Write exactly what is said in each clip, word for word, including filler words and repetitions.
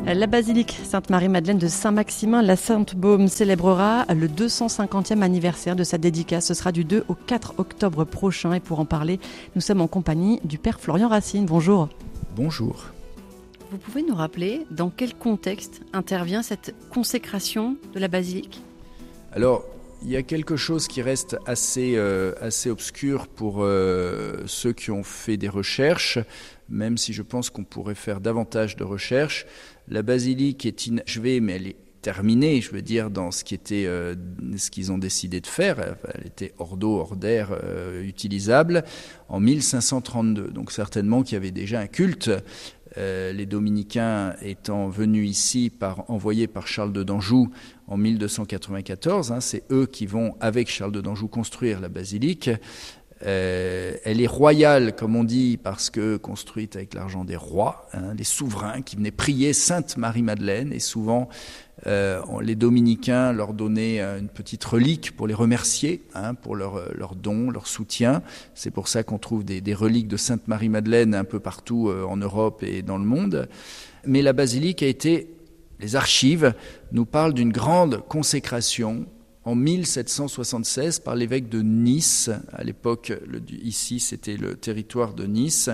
La basilique Sainte-Marie-Madeleine de Saint-Maximin, la Sainte-Baume, célébrera le deux cent cinquantième anniversaire de sa dédicace. Ce sera du deux au quatre octobre prochain. Et pour en parler, nous sommes en compagnie du père Florian Racine. Bonjour. Bonjour. Vous pouvez nous rappeler dans quel contexte intervient cette consécration de la basilique ? Alors, il y a quelque chose qui reste assez, euh, assez obscur pour euh, ceux qui ont fait des recherches, même si je pense qu'on pourrait faire davantage de recherches. La basilique est inachevée, mais elle est terminée, je veux dire, dans ce qui était, euh, ce qu'ils ont décidé de faire. Elle était hors d'eau, hors d'air, euh, utilisable en mille cinq cent trente-deux. Donc certainement qu'il y avait déjà un culte. Euh, les dominicains étant venus ici, par, envoyés par Charles de Danjou en mille deux cent quatre-vingt-quatorze, hein, c'est eux qui vont, avec Charles de Danjou, construire la basilique. Euh, elle est royale, comme on dit, parce que construite avec l'argent des rois, hein, les souverains qui venaient prier Sainte Marie-Madeleine, et souvent euh, les dominicains leur donnaient une petite relique pour les remercier, hein, pour leur, leur don, leur soutien. C'est pour ça qu'on trouve des, des reliques de Sainte Marie-Madeleine un peu partout euh, en Europe et dans le monde. Mais la basilique a été, les archives nous parlent d'une grande consécration en mille sept cent soixante-seize par l'évêque de Nice. À l'époque, le, ici, c'était le territoire de Nice.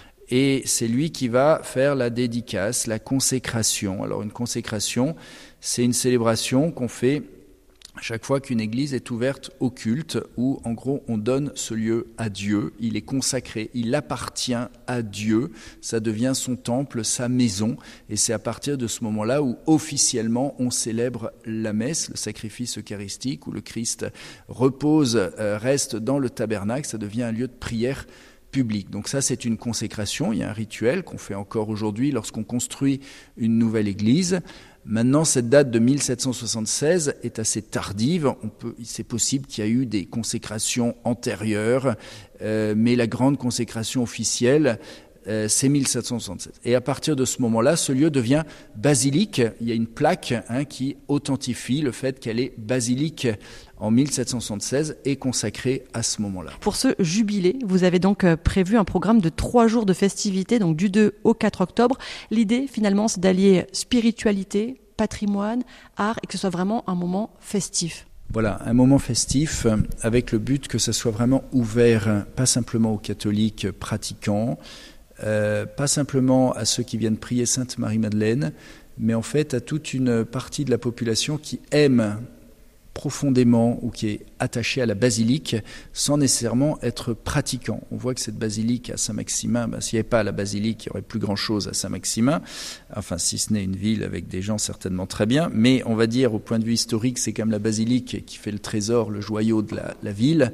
Et c'est lui qui va faire la dédicace, la consécration. Alors une consécration, c'est une célébration qu'on fait chaque fois qu'une église est ouverte au culte, où en gros on donne ce lieu à Dieu, il est consacré, il appartient à Dieu, ça devient son temple, sa maison, et c'est à partir de ce moment-là où officiellement on célèbre la messe, le sacrifice eucharistique, où le Christ repose, euh, reste dans le tabernacle, ça devient un lieu de prière public. Donc ça, c'est une consécration, il y a un rituel qu'on fait encore aujourd'hui lorsqu'on construit une nouvelle église. Maintenant, cette date de mille sept cent soixante-seize est assez tardive. On peut, c'est possible qu'il y a eu des consécrations antérieures, euh, mais la grande consécration officielle, euh, c'est mille sept cent soixante-seize. Et à partir de ce moment-là, ce lieu devient basilique. Il y a une plaque hein, qui authentifie le fait qu'elle est basilique en mille sept cent soixante-seize et consacrée à ce moment-là. Pour ce jubilé, vous avez donc prévu un programme de trois jours de festivités, donc du deux au quatre octobre. L'idée, finalement, c'est d'allier spiritualité, patrimoine, art, et que ce soit vraiment un moment festif. Voilà, un moment festif avec le but que ce soit vraiment ouvert, pas simplement aux catholiques pratiquants, euh, pas simplement à ceux qui viennent prier Sainte Marie-Madeleine, mais en fait à toute une partie de la population qui aime profondément ou qui est attaché à la basilique sans nécessairement être pratiquant. On voit que cette basilique à Saint-Maximin, ben, s'il n'y avait pas la basilique, il n'y aurait plus grand-chose à Saint-Maximin, enfin si ce n'est une ville avec des gens certainement très bien, mais on va dire au point de vue historique, c'est quand même la basilique qui fait le trésor, le joyau de la, la ville.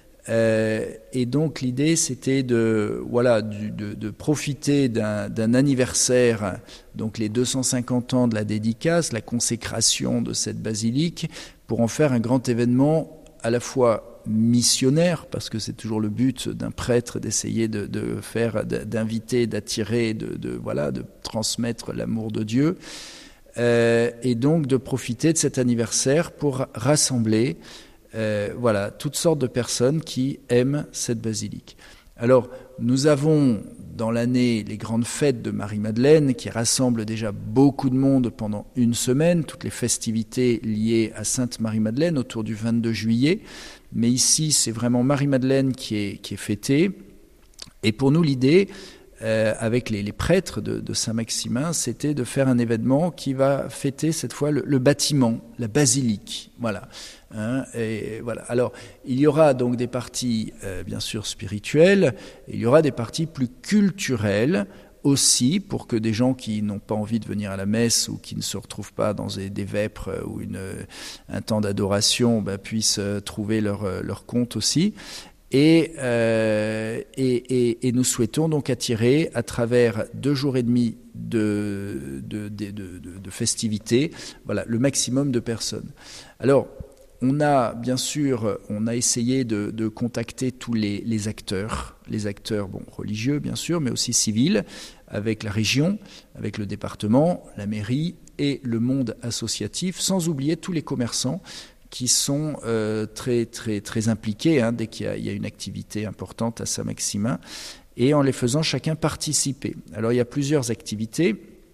Euh, et donc l'idée c'était de voilà du, de, de profiter d'un, d'un anniversaire, donc les deux cent cinquante ans de la dédicace, la consécration de cette basilique, pour en faire un grand événement à la fois missionnaire, parce que c'est toujours le but d'un prêtre d'essayer de, de faire, d'inviter, d'attirer, de, de voilà, de transmettre l'amour de Dieu, euh, et donc de profiter de cet anniversaire pour rassembler Euh, voilà, toutes sortes de personnes qui aiment cette basilique. Alors, nous avons dans l'année les grandes fêtes de Marie-Madeleine qui rassemblent déjà beaucoup de monde pendant une semaine, toutes les festivités liées à Sainte Marie-Madeleine autour du vingt-deux juillet. Mais ici, c'est vraiment Marie-Madeleine qui est, qui est fêtée. Et pour nous, l'idée, euh, avec les, les prêtres de, de Saint-Maximin, c'était de faire un événement qui va fêter cette fois le, le bâtiment, la basilique. Voilà. Hein, et voilà. Alors, il y aura donc des parties, euh, bien sûr, spirituelles, et il y aura des parties plus culturelles aussi, pour que des gens qui n'ont pas envie de venir à la messe ou qui ne se retrouvent pas dans des, des vêpres ou une, un temps d'adoration ben, puissent trouver leur, leur compte aussi. Et, euh, et, et, et nous souhaitons donc attirer, à travers deux jours et demi de, de, de, de, de festivités, voilà, le maximum de personnes. Alors, on a, bien sûr, on a essayé de, de contacter tous les, les acteurs, les acteurs bon, religieux, bien sûr, mais aussi civils, avec la région, avec le département, la mairie et le monde associatif, sans oublier tous les commerçants qui sont euh, très, très, très impliqués hein, dès qu'il y a, il y a une activité importante à Saint-Maximin, et en les faisant chacun participer. Alors, il y a plusieurs activités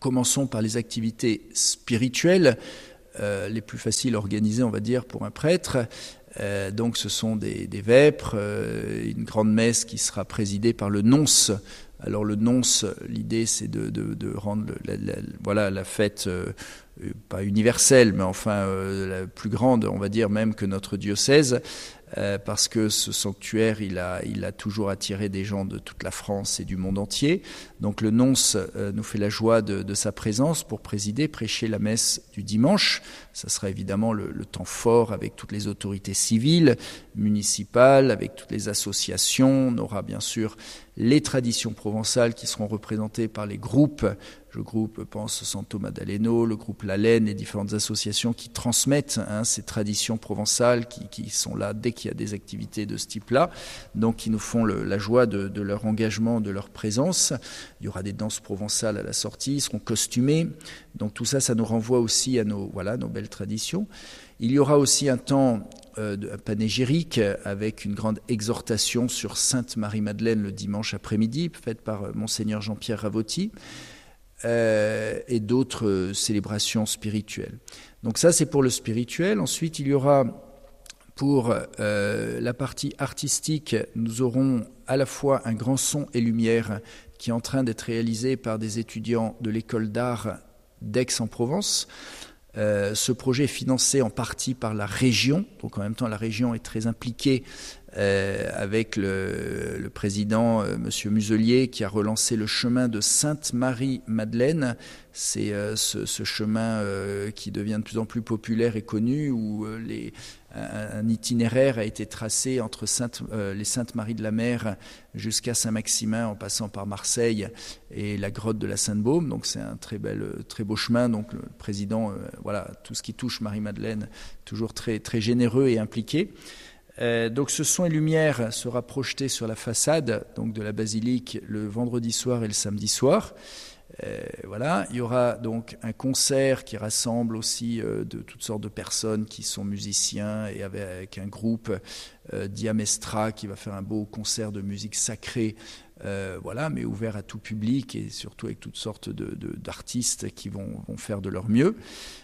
Commençons par les activités spirituelles, euh, les plus faciles à organiser, on va dire, pour un prêtre. Euh, donc ce sont des, des vêpres, euh, une grande messe qui sera présidée par le nonce. Alors le nonce, l'idée c'est de, de, de rendre le, la, la, voilà, la fête euh, pas universelle, mais enfin euh, la plus grande, on va dire même que notre diocèse, euh, parce que ce sanctuaire, il a, il a toujours attiré des gens de toute la France et du monde entier. Donc le nonce euh, nous fait la joie de, de sa présence pour présider, prêcher la messe du dimanche. Ça sera évidemment le, le temps fort avec toutes les autorités civiles, municipales, avec toutes les associations. On aura bien sûr les traditions provençales qui seront représentées par les groupes. Le groupe pense Santo Maddaleno, le groupe La Laine et différentes associations qui transmettent hein, ces traditions provençales qui, qui sont là dès qu'il y a des activités de ce type-là, donc qui nous font le, la joie de, de leur engagement, de leur présence. Il y aura des danses provençales à la sortie, ils seront costumés. Donc tout ça, ça nous renvoie aussi à nos, voilà, nos belles traditions. Il y aura aussi un temps euh, de, panégyrique avec une grande exhortation sur Sainte Marie-Madeleine le dimanche après-midi, faite par euh, Monseigneur Jean-Pierre Ravotti. Euh, et d'autres euh, célébrations spirituelles. Donc ça, c'est pour le spirituel. Ensuite, il y aura pour euh, la partie artistique, nous aurons à la fois un grand son et lumière qui est en train d'être réalisé par des étudiants de l'école d'art d'Aix-en-Provence. Euh, ce projet est financé en partie par la région, donc en même temps la région est très impliquée euh, avec le, le président euh, Monsieur Muselier qui a relancé le chemin de Sainte-Marie-Madeleine. C'est euh, ce, ce chemin euh, qui devient de plus en plus populaire et connu où euh, les, un, un itinéraire a été tracé entre Sainte, euh, les Saintes-Maries de la Mer jusqu'à Saint-Maximin en passant par Marseille et la grotte de la Sainte-Baume. Donc c'est un très, bel, très beau chemin. Donc le président, euh, voilà, tout ce qui touche Marie-Madeleine, toujours très, très généreux et impliqué. Euh, donc ce son et lumière sera projeté sur la façade donc de la basilique le vendredi soir et le samedi soir. Euh, voilà, il y aura donc un concert qui rassemble aussi euh, de toutes sortes de personnes qui sont musiciens et avec, avec un groupe euh, Diamestra qui va faire un beau concert de musique sacrée, euh, voilà, mais ouvert à tout public et surtout avec toutes sortes de, de, d'artistes qui vont, vont faire de leur mieux.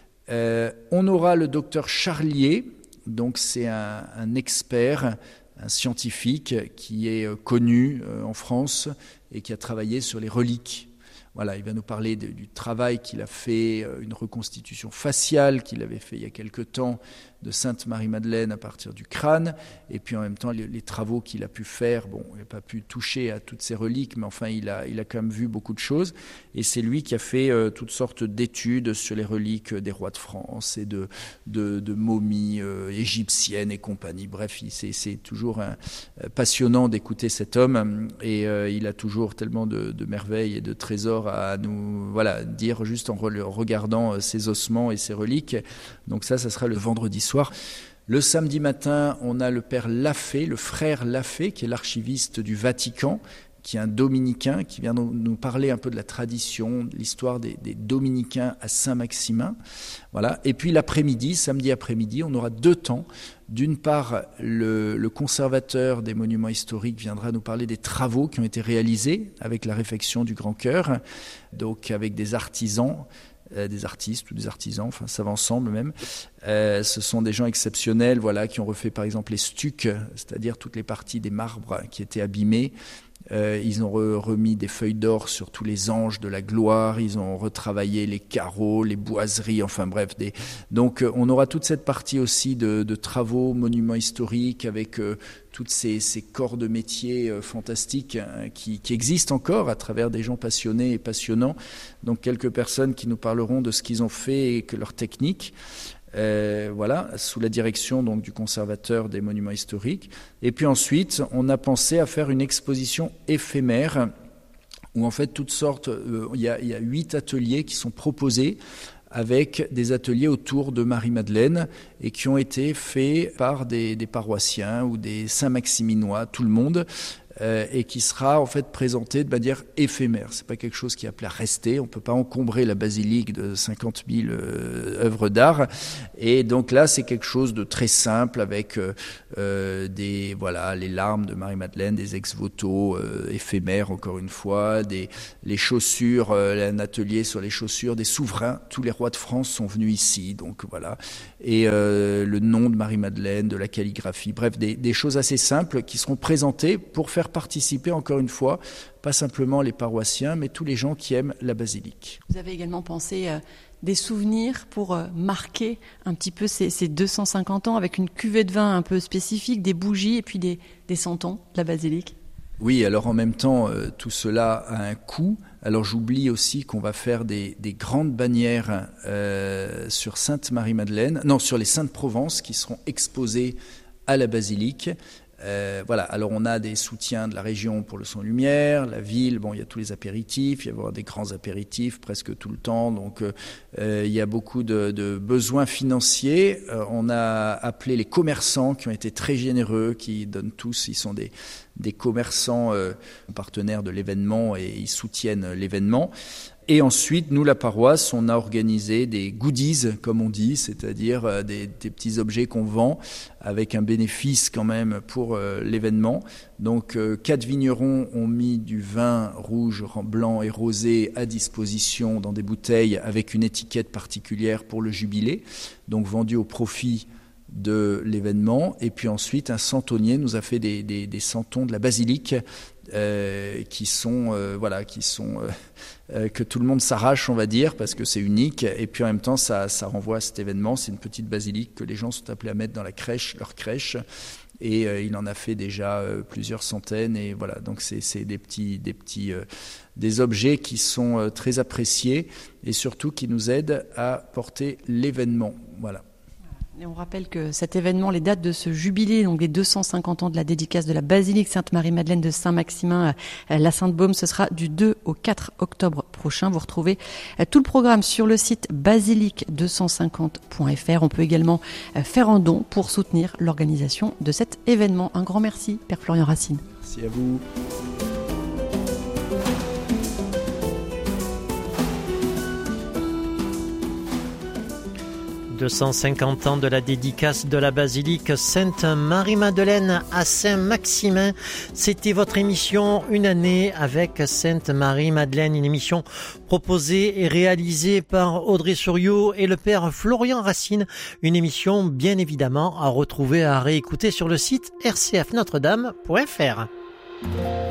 Euh, on aura le docteur Charlier. Donc c'est un, un expert, un scientifique qui est connu en France et qui a travaillé sur les reliques. Voilà, il va nous parler de, du travail qu'il a fait, une reconstitution faciale qu'il avait fait il y a quelque temps de Sainte Marie-Madeleine à partir du crâne, et puis en même temps les, les travaux qu'il a pu faire. Bon, il n'a pas pu toucher à toutes ces reliques, mais enfin il a, il a quand même vu beaucoup de choses, et c'est lui qui a fait euh, toutes sortes d'études sur les reliques des rois de France et de, de, de momies euh, égyptiennes et compagnie. Bref, il, c'est, c'est toujours un, euh, passionnant d'écouter cet homme, et euh, il a toujours tellement de, de merveilles et de trésors à nous voilà, dire juste en re- regardant euh, ses ossements et ses reliques. Donc ça, ça sera le vendredi soir. Le samedi matin, on a le père Lafay, le frère Lafay, qui est l'archiviste du Vatican, qui est un dominicain, qui vient nous, nous parler un peu de la tradition, de l'histoire des, des dominicains à Saint-Maximin. Voilà. Et puis l'après-midi, samedi après-midi, on aura deux temps. D'une part, le, le conservateur des monuments historiques viendra nous parler des travaux qui ont été réalisés avec la réfection du Grand Chœur, donc avec des artisans, Euh, des artistes ou des artisans, enfin ça va ensemble même. Euh, ce sont des gens exceptionnels, voilà, qui ont refait par exemple les stucs, c'est-à-dire toutes les parties des marbres qui étaient abîmés. Euh, ils ont re- remis des feuilles d'or sur tous les anges de la gloire, ils ont retravaillé les carreaux, les boiseries, enfin bref. Des... Donc euh, on aura toute cette partie aussi de, de travaux, monuments historiques, avec euh, toutes ces, ces corps de métier euh, fantastiques hein, qui, qui existent encore à travers des gens passionnés et passionnants. Donc quelques personnes qui nous parleront de ce qu'ils ont fait et que leur technique. Euh, voilà, sous la direction donc du conservateur des monuments historiques. Et puis ensuite, on a pensé à faire une exposition éphémère où en fait toutes sortes, euh, il y a, il y a huit ateliers qui sont proposés avec des ateliers autour de Marie-Madeleine et qui ont été faits par des, des paroissiens ou des Saint-Maximinois, tout le monde. euh, et qui sera en fait présenté de manière éphémère. C'est pas quelque chose qui est appelé à rester. On peut pas encombrer la basilique de cinquante mille euh, œuvres d'art. Et donc là, c'est quelque chose de très simple avec euh, euh, des voilà les larmes de Marie-Madeleine, des ex-voto euh, éphémères encore une fois, des les chaussures, euh, un atelier sur les chaussures des souverains. Tous les rois de France sont venus ici, donc voilà. Et euh, le nom de Marie-Madeleine, de la calligraphie, bref, des, des choses assez simples qui seront présentées pour faire participer encore une fois, pas simplement les paroissiens, mais tous les gens qui aiment la basilique. Vous avez également pensé euh, des souvenirs pour euh, marquer un petit peu ces, ces deux cent cinquante ans avec une cuvée de vin un peu spécifique, des bougies et puis des, des santons de la basilique. Oui, alors en même temps, euh, tout cela a un coût. Alors j'oublie aussi qu'on va faire des, des grandes bannières euh, sur Sainte-Marie-Madeleine, non, sur les Saintes-Provence qui seront exposées à la basilique. Euh, voilà, alors on a des soutiens de la région pour le son lumière, la ville, bon, il y a tous les apéritifs, il y a des grands apéritifs presque tout le temps, donc euh, il y a beaucoup de, de besoins financiers. Euh, on a appelé les commerçants qui ont été très généreux, qui donnent tous, ils sont des, des commerçants euh, partenaires de l'événement et ils soutiennent l'événement. Et ensuite, nous, la paroisse, on a organisé des goodies, comme on dit, c'est-à-dire des, des petits objets qu'on vend avec un bénéfice quand même pour euh, l'événement. Donc, euh, quatre vignerons ont mis du vin rouge, blanc et rosé à disposition dans des bouteilles avec une étiquette particulière pour le jubilé, donc vendu au profit de l'événement. Et puis ensuite, un santonnier nous a fait des, des, des santons de la basilique euh, qui sont, euh, voilà, qui sont euh, euh, que tout le monde s'arrache, on va dire, parce que c'est unique. Et puis en même temps, ça, ça renvoie à cet événement. C'est une petite basilique que les gens sont appelés à mettre dans la crèche, leur crèche. Et euh, il en a fait déjà euh, plusieurs centaines. Et voilà, donc c'est, c'est des petits, des petits, euh, des objets qui sont euh, très appréciés et surtout qui nous aident à porter l'événement. Voilà. Et on rappelle que cet événement, les dates de ce jubilé, donc les deux cent cinquante ans de la dédicace de la basilique Sainte-Marie-Madeleine de Saint-Maximin, la Sainte-Baume, ce sera du deux au quatre octobre prochain. Vous retrouvez tout le programme sur le site basilique deux cent cinquante point f r. On peut également faire un don pour soutenir l'organisation de cet événement. Un grand merci, Père Florian Racine. Merci à vous. deux cent cinquante ans de la dédicace de la basilique Sainte-Marie-Madeleine à Saint-Maximin. C'était votre émission Une année avec Sainte-Marie-Madeleine, une émission proposée et réalisée par Audrey Souriau et le Père Florian Racine. Une émission bien évidemment à retrouver, à réécouter sur le site r c f notre dame point f r.